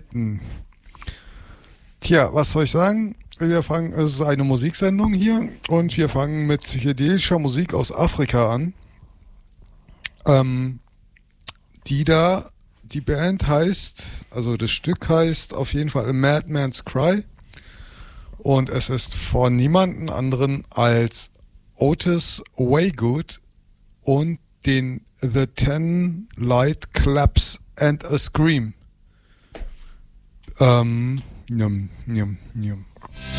Hm. Tja, was soll ich sagen? Es ist eine Musiksendung hier und wir fangen mit psychedelischer Musik aus Afrika an. Ähm, die Band heißt, also das Stück heißt auf jeden Fall A Madman's Cry und es ist von niemanden anderen als Otis Waygood und den The Ten Light Claps and a Scream. Njum, njum, njum.